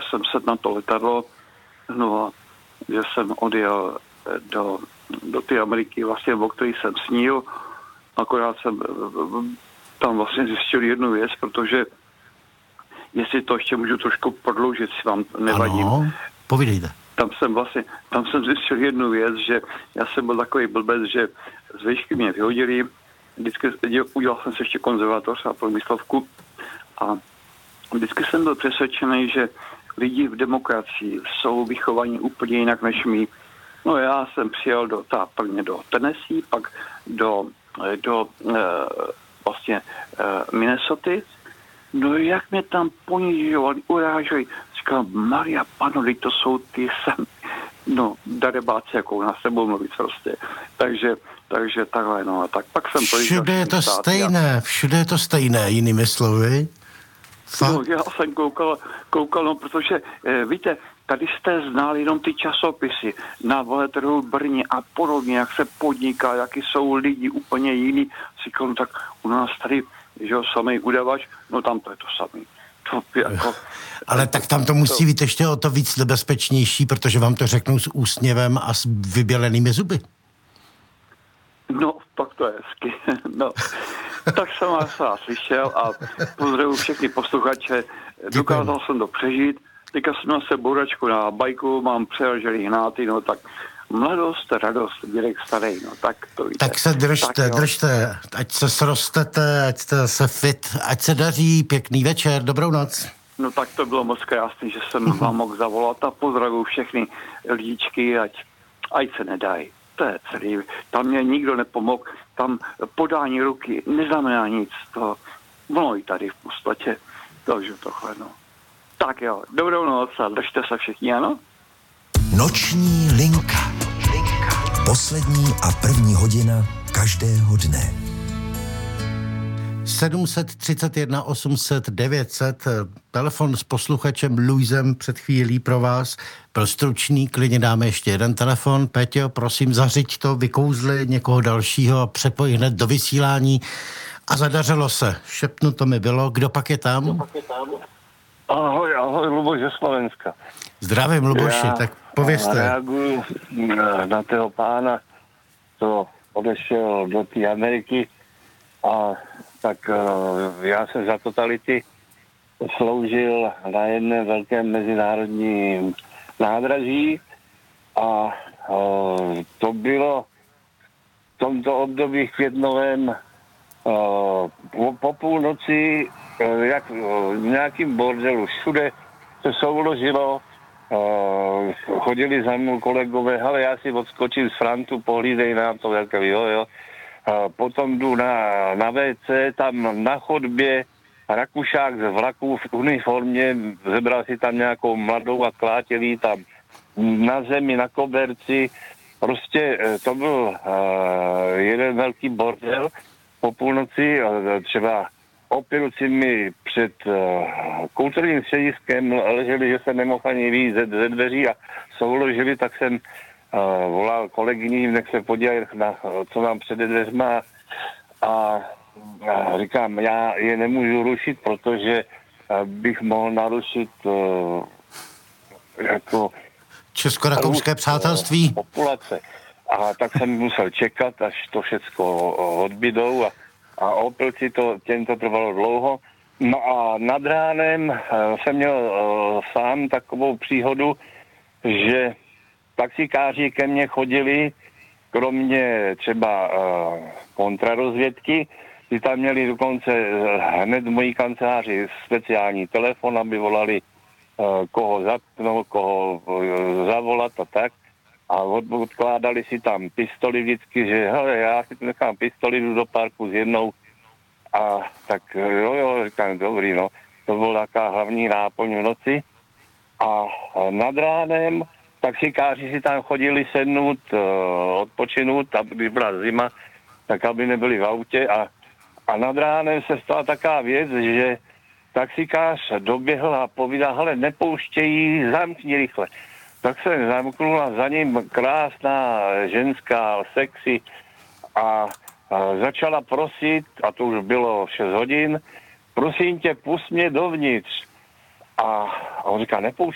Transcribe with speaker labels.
Speaker 1: jsem sedl na to letadlo, no a že jsem odjel do té Ameriky, vlastně, o který jsem snil. Akorát jsem tam vlastně zjistil jednu věc, protože jestli to ještě můžu trošku prodloužit, si vám nevadím.
Speaker 2: Ano, povídejte.
Speaker 1: Tam jsem zjistil jednu věc, že já jsem byl takový blbec, že z výšky mě vyhodili, vždycky udělal jsem si ještě konzervatoř a průmyslovku a vždycky jsem byl přesvědčený, že lidi v demokracii jsou vychovaní úplně jinak než my. No já jsem přijel prvně do Tennessee, pak do Minnesoty. No jak mě tam ponižovali, uráželi. Říkal, Maria Panoli, to jsou ty sami. No, darebáci, jako u nás sebou mluvit prostě. Takže takhle, no a tak pak jsem
Speaker 2: Všude je to stejné, všude je to stejné, jinými slovy.
Speaker 1: No, já jsem koukal, no, protože víte, tady jste znali jenom ty časopisy na veletrhu v Brně a podobně, jak se podniká, jaký jsou lidi úplně jiný. Říkám, tak u nás tady, že jo, samý udavač, no tam to je to samý.
Speaker 2: Ale tak tam to musí být ještě o to víc nebezpečnější, protože vám to řeknou s úsměvem a s vybělenými zuby.
Speaker 1: No, pak to je hezky. No, tak jsem vás slyšel a pozdravuji všechny posluchače. Dokázal jsem to přežít. Teďka jsem na se bouračku na bajku, mám přeražený hnáty, no tak mladost, radost, dědek starý, no tak to víte.
Speaker 2: Tak se držte, ať se srostete, ať jste se fit, ať se daří, pěkný večer, dobrou noc.
Speaker 1: No tak to bylo moc krásný, že jsem vám mohl zavolat a pozdravuji všechny lidičky, ať se nedají. To je celý. Tam mě nikdo nepomohl, tam podání ruky neznamená nic. Ono i tady v podstatě. Takže tohle, no. Tak jo, dobrou noc a držte se všichni, ano?
Speaker 3: Noční linka. Poslední a první hodina každého dne.
Speaker 2: 731 800 900, telefon s posluchačem Luisem před chvílí pro vás. Byl stručný, klidně dáme ještě jeden telefon. Péťo, prosím, zařiď to, vykouzli někoho dalšího a přepoj hned do vysílání. A zadařilo se. Šepnuto mi bylo. Kdo pak je tam?
Speaker 4: Ahoj, Luboš ze Slovenska.
Speaker 2: Zdravím, Luboši, tak povězte.
Speaker 4: Já reaguju na toho pána, co odešel do té Ameriky a tak já jsem za totality sloužil na jedné velkém mezinárodním nádraží a to bylo v tomto období květnovém po půlnoci jak v nějakým bordelu. Všude se souložilo, chodili za mnou kolegové, ale já si odskočím z frontu, pohlídej nám to, jak jo. Potom jdu na WC, tam na chodbě Rakušák z vlaku v uniformě, zebral si tam nějakou mladou a klátělí tam na zemi, na koberci. Prostě to byl jeden velký bordel po půlnoci, třeba opilci mi před kulturním střediskem leželi, že se nemohl ani víc ze dveří a souložili, tak jsem volal kolegyni, nech se podívají, co mám před dveřma a říkám, já je nemůžu rušit, protože bych mohl narušit jako
Speaker 2: česko-rakouské přátelství
Speaker 4: populace. A tak jsem musel čekat, až to všecko odbydou a opilci těm to trvalo dlouho. No a nad ránem jsem měl sám takovou příhodu, že taxikáři ke mně chodili, kromě třeba kontrarozvědky, ty tam měli dokonce hned v mojí kanceláři speciální telefon, aby volali koho zatknout, koho zavolat a tak. A odkládali si tam pistoli vždycky, že hele, já si tu nechám pistoli, jdu do parku s jednou. A tak jo, říkám, dobrý, no. To byla taková hlavní náplň v noci. A nad ránem taxikáři si tam chodili sednout, odpočinout, aby byla zima, tak aby nebyli v autě. A nad ránem se stala taková věc, že taxikář doběhl a povídal, hele, nepouštějí, zamkni rychle. Tak jsem zamknul a za ním krásná ženská, sexy a začala prosit, a to už bylo 6 hodin, prosím tě, pust mě dovnitř. A on říká,